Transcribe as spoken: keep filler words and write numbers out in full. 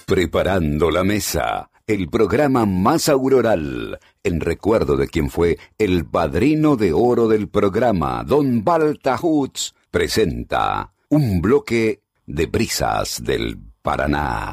Preparando la mesa, el programa más auroral, en recuerdo de quien fue el padrino de oro del programa, don Balta Hutz, presenta un bloque de brisas del Paraná.